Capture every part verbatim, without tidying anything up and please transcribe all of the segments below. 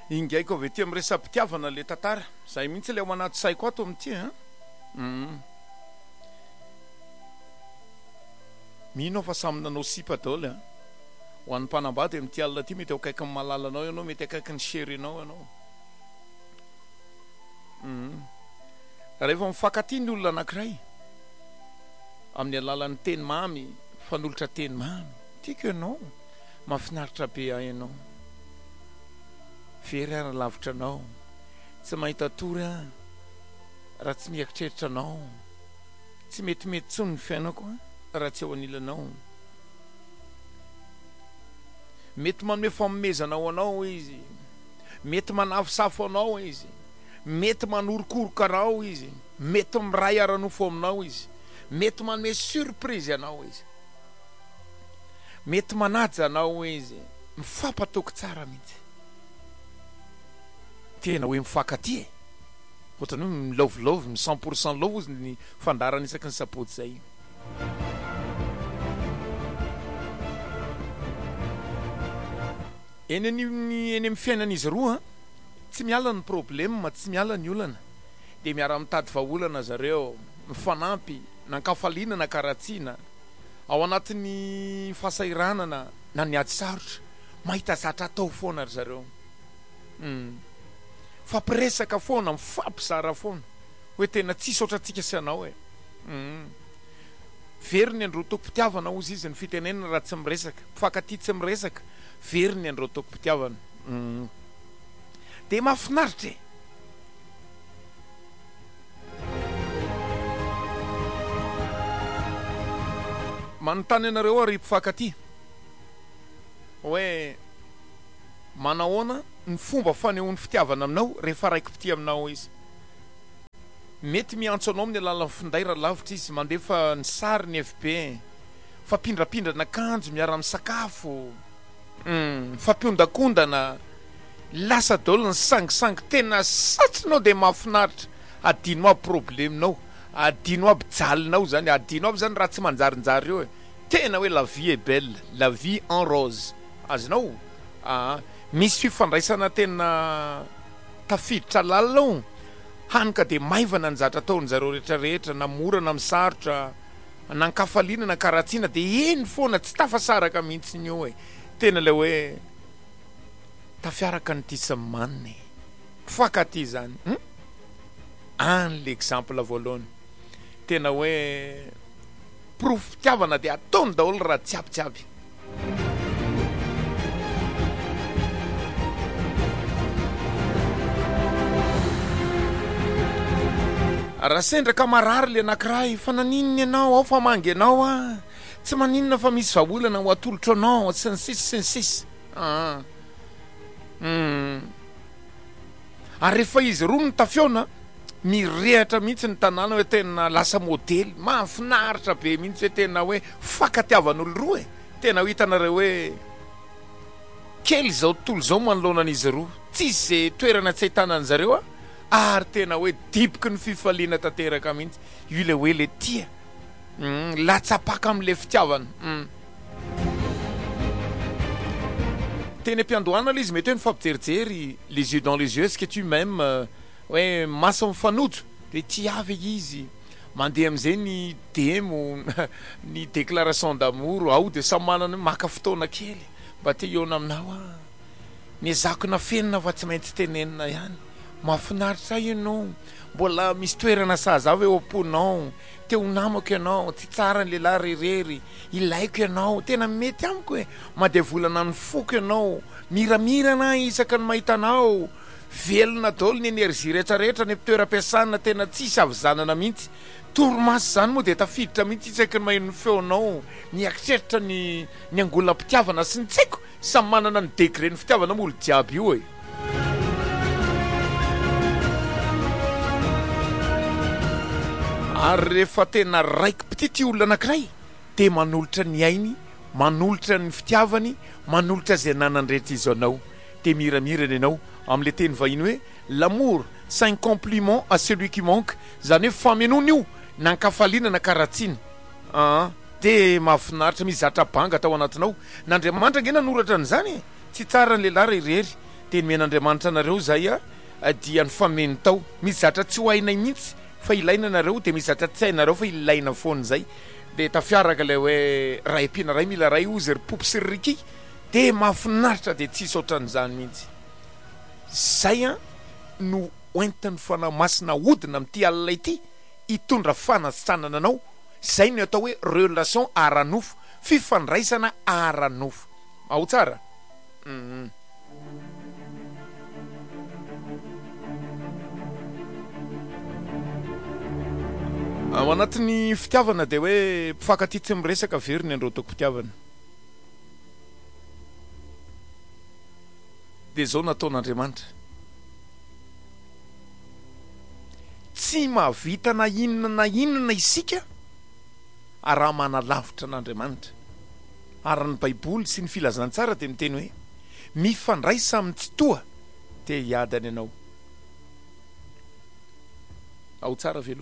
Ingaiko avy ety amin'ny resam-pitiavana le tantara. Zay mihitsy ilay ao anaty saiko ato amin'ity ha. Mm. Mino fa samy nanao sipa daholo ha. Ho an'ny mpanambady amin'ity alina ity mety akaiky ny malalanao ianao, mety akaiky ny serinao ianao. Mm. Rehefa mifankatia ny olona anankiray amin'ny alalan'ny teny mamy, fanolotra teny mamy, tiako ianao, mahafinaritra be ahy ianao. Very ary lavitra anao, tsy mahita tory aho raha tsy mieritreritra anao, tsy metimety tsony ny fiainako raha tsy eo anilanao. Mety manome fanomezana ho anao izy, mety manafosafo anao izy, mety manorokoroka anao izy, mety miray ara-nofo aminao izy, mety manome surprise anao izy, mety manaja anao izy, mifampatoky tsara mihitsy. Tena hoe mifankatia. Ohatrany hoe milovolova, mi cent pour cent lova izy ny fandarany isaky ny sapoty zay. Eny eny eny amin'ny fiainan'izy roa, tsy miala ny problème, tsy miala ny olana. Dia miara mitady vahaolana zareo, mifanampy, nankafaliana na karatsiana, ao anatin'ny fahasairanana na ny ady sarotra, mahita zatra atao foana ry zareo. Mm. Fampiresaka foana, mifampizara foana, hoe tena tsisy ohatrantsika sy anao e. Mm. Very ny andro tokom-pitiavana ozy izy ny fitenenana raha tsy miresaka, mpifankatia tsy miresaka, very ny andro tokom-pitiavana. Mm. Dia mahafinaritra e. Manontany anareo ary mpifankatia hoe manahoana ny fomba fanehoan'ny fitiavana aminao rehefa raiky piti aminao izy. Mety miantso anao amin'ny alalan'ny finday raha lavitra izy, mandefa ny sary ny F B, fampindrapindrana akanjo miara misakafo, mm, fampiondakondana, lasa daholo ny sangisangy, tena satrinao dia mahafinaritra. Adinao aby probleminao, adinao aby jalinao zany, adinao aby zany raha tsy manjarinjary eo e. Tena hoe la vie est belle, la vie en rose. Azonao ah, misy fifandraisana tena tafiditra lalao, hanika dia maivana ny zatra ataon'ny zareo rehetrarehetra, na mora na misarotra, na ankafaliana na karatsiana, dia eny foana tsy tafasaraka mihitsy ny eo e. Tena le hoe tafiaraka ny tia sy ny maniny, mpifankatia zany. Hmm? Any l'exemple voalohany, tena hoe proof fitiavana dia ataony daholo raha tsiabitsiaby. Raha sendra ka marary le anankiray, fa naninona ianao, ao fa mangy ianao a, tsy maninona fa misy vahaolana ho atolotro anao, sy ny sisy sy ny sisy. Ah. Mm. Ary rehefa izy roa ny tafiona, mirehatra mihitsy ny tanàna hoe tena lasa modely, mahafinaritra be mihitsy hoe tena hoe fankatiavan'olo roa e. Tena ho hitanareo hoe kely zao tontolo zao manoloanan'izy roa, tsisy toerana tsy ahitanany zareo a, ary tena hoe dipiky ny fifaliana tanteraka mihitsy. Io le hoe le tia, mm, latsapaka amin'le fitiavana. Mm. Teny am-piandohana le izy mety hoe mifampijerijery, les yeux dans les yeux, est-ce que tu m'aimes, hoe maso mifanojo, dia tia avy izy, mandeha amin'izay ny demo, ny déclaration d'amour, ao dia samy manana maka fotoana kely, mba te hiona aminao a, miezako na fenina fa tsy maintsy tenenina ihany, mahafinaritra ianao, mbola misy toerana sahazava eo am-ponao, teo namako ianao, tsy tsara ny lehilahy rerery, ilaiko ianao, tena mety amiko e, madevolana ny foko ianao, miramirana isaka ny mahitanao, velona daholo ny énergie rehetrarehetra ny toeram-piasana, tena tsisy avizanana mihitsy. Torimaso zany moa dia tafiditra mihitsy isaky ny maheno feonao, mieritreritra ny ny angolam-pitiavana sy ny tsaiko, samy manana ny degré ny fitiavana moa olo jiaby io e. Ary rehefa tena raiky pitity olona anankiray, dia manolotra ny ainy, manolotra ny fitiavany, manolotra zay nanany rehetra izy anao, dia miramirana ianao amin'le teny vahiny hoe l'amour c'est un compliment à celui qui manque, zany hoe famenoana io nankafaliana na karatsiana. Ah, dia mahafinaritra, misy zatra banga tao anatinao. N'Andriamanitra nge nanoratra an'izany, tsy tsara ny lehilahy rerery, teny men'Andriamanitra anareo zay a dia ny fameno tao. Misy zatra tsy ho hainay mihitsy fa ilaina anareo, dia misy zatra tsy hainareo fa ilaina foana zay. Dia tafiaraka ilay hoe ray ampiana ray mila ray ozy ry popo sy ry riky, dia mahafinaritra dia tsisy ohatran'izany mihitsy. Zay a no oentin'ny fanahy masina hodina amin'ity alina ity hitondra fanasitranana anao. Zay no atao hoe relation ara-nofo, fifandraisana ara-nofo. Ao tsara. Mm. Ao anatin'ny fitiavana dia hoe mpifankatia tsy miresaka very ny andro ataoko fitiavana. Dia zao nataon'Andriamanitra. Tsy mahavita na inona na inona isika raha manalavitra an'Andriamanitra. Ary ny Baiboly sy ny filazantsara dia miteny hoe mifandraisa amin'ny tsy toa dia hiadany ianao. Ao tsara velo.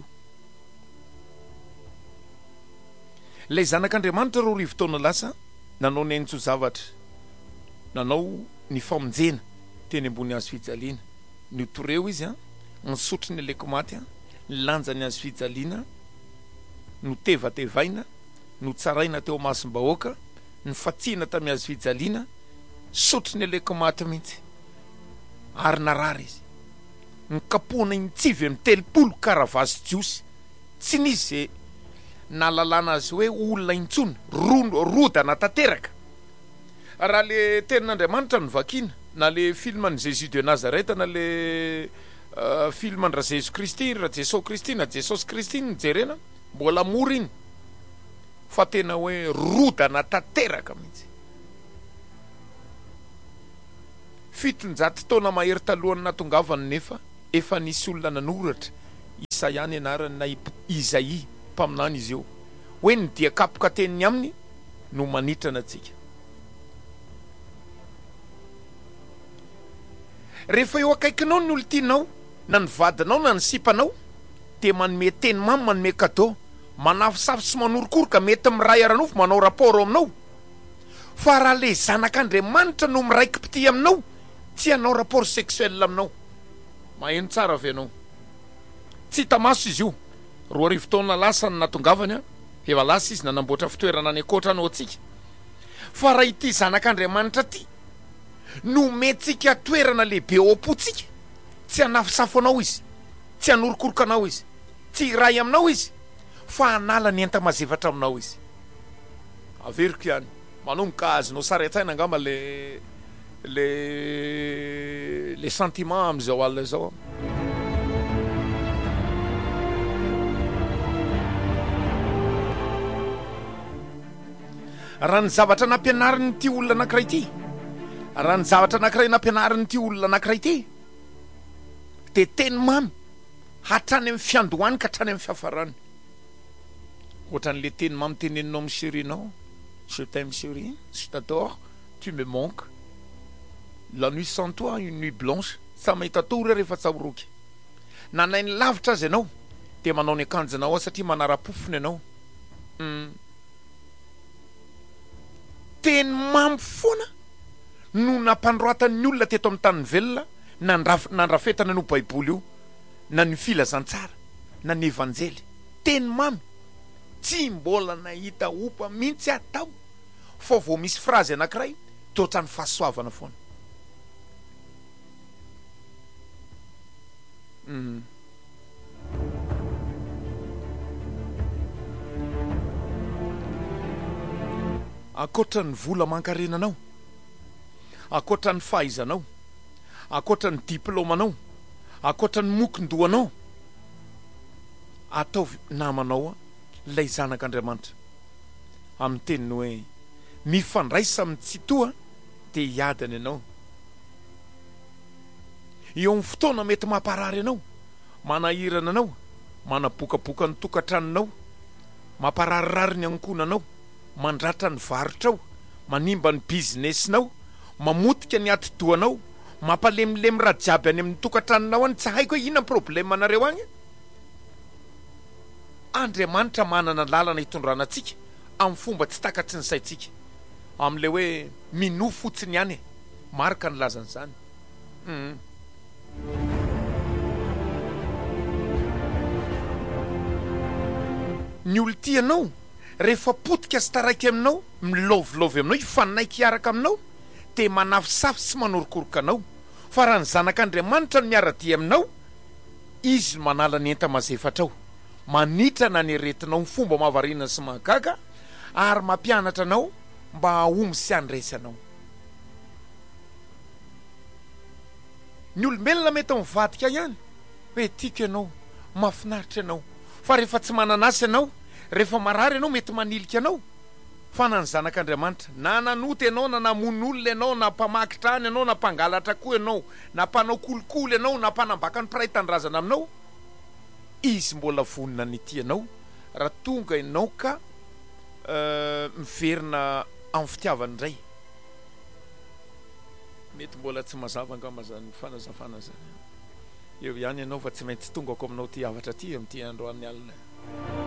Ilay zanak'Andriamanitra reo rivotaona lasa nanao ny aintso zavatra, nanao ny famonjena teny ambony hazo fijaliana. Ny toreo izy a nisotry ny aleko maty a, lanja ny hazo fijaliana, no tevatevaina, no tsaraina teo masom-bahoaka, ny fatsiana tamin'ny hazo fijaliana, sotry ny aleko maty mihitsy. Ary narary izy. Ny kapohana intsivy amin'ny telopolo karavasy jiosy. Tsy nisy na lalàna azy hoe olona intsony rodana tanteraka. Raha le tenin'Andriamanitra no vakiana, na le filman'i Jésus de Nazareth, na le uh, filman-dra Jésus Kristy, ra Jesosy Kristy, na Jesosy Kristy ny jerena, mbola mora iny. Fa tena hoe rodana tanteraka mihitsy. Fitonjato taona mahery talohany natongavany nefa efa nisy olona nanoratra Isaia ny anarany na Isaia mpaminany izy eo hoe ny dia kapoka teniny aminy no manitrana antsika. Rehefa eo akaikinao ny olontianao na ny vadinao na ny sipanao dia manome teny mamy, manome cadeau, manafosafo sy manorokoroka, mety miray ara-nofo, manao raporo aminao. Fa raha le zanak'Andriamanitra no miraiki-pity aminao, tsy hanao rapport sexuel aminao, maheno tsara avy anao. Tsy tamaso izy io. Roa arivo taona lasa ny natongavany a, efa lasa izy nanamboatra fitoerana any ankoatra anao atsika. Fa raha ity zanak'Andriamanitra ty no mentsika toerana lehibe ao am-potsika, tsy hanafosafo anao izy, tsy hanorokoroka anao izy, tsy iray aminao izy, fa hanala ny enta-mazevatra aminao izy. Averiko ihany, manomboka azonao saretsaina angamba le le le sentiment am'izao alina zao. Raha ny zavatra nampianariny ty olona anankiray ty, raha ny zavatra anankiray nampianariny ty olona anankiray ty, dia teny mamy hatrany amin'ny fiandohany ka hatrany amin'ny fiafarany. Ohatran'le teny mamy teneninao amin'ny chérinao, je t'aime chérie, je t'adore, tu me manques. La nuit sans toi, une nuit blanche. Sa mahita tory rehefa tsahoroky. Nanainy lavitra azy ianao, dia manao ny akanjonao satria manara-pofony ianao. Mm. Teny mamy foana no nampandroatan'ny olona teto amin'ny tany velona, nandrafetana no Baiboly io, na ny filazantsara, na ny evanjely. Teny mamy, tsy mbola nahita opa mihitsy atao, fa vao misy frazy anankiray totra ny fahasoavana foana. Mm. Akoatra ny vola mankarenanao, akoatra ny fahaizanao, akoatra ny diplomanao, akoatra ny mokondohanao, ataovy namanao lay zanak'Andriamanitra amin'ny teniny hoe mifandraisa amin'ny tsy toa dia hiadany ianao. Eo amin'ny fotoana mety mamparary anao, manahirana anao, manabokaboka ny tokantranonao, mampararirary ny ankonanao, mandratra ny varotrao, manimba ny businessinao, mamotika ny ati-dohanao, mampalemilemy raha jiaby any amin'ny tokantranonao any, tsy haiko hoe inona ny problème anareo agny. Andriamanitra manana lalana hitondrana antsika amin'ny fomba tsy takatry ny saintsika, amin'ilay hoe mino fotsiny ihany, marika ny lazan'izany. Mm. Ny olo tianao rehefa potika sy taraiky aminao milovilovy aminao ifanaiky hiaraka aminao te manafisafy sy manorokoroka anao fa raha ny zanak'Andriamanitra no miara-dia aminao izy manala ny enta mazefatrao manitrana ny aretinao ny fomba mahavariana sy mahagaga ary mampianatra anao mba haomy sy handresa anao. Ny olombelona mety mivadika ihany hoe tiako ianao mahafinaritra ianao fa rehefa tsy mananasy ianao rehefa marary ianao mety manilika anao fa na ny zanak'Andriamanitra na nanoty ianao na namon'olona ianao na mpamaky trano ianao na mpangalatra koa ianao na mpanao kolikoly ianao na mpanambaka ny mpiray tandrazana aminao izy mbola vonina ny tianao raha tonga ianao ka uh, miverina amin'ny fitiavany indray. Mety mbola tsy mazava angamba zany fanazavana zany eo ihany ianao fa tsy maintsy tongako aminao ty havatra ty amin'ty androany alina.